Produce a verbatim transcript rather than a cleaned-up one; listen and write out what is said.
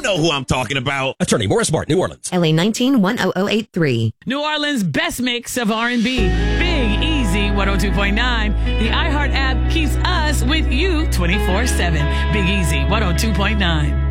know who I'm talking about. Attorney Morris Mart, New Orleans. L A nineteen one oh oh eight three. New Orleans' best mix of R and B. Big Easy one oh two point nine. The iHeart app keeps us with you twenty-four seven. Big Easy one oh two point nine.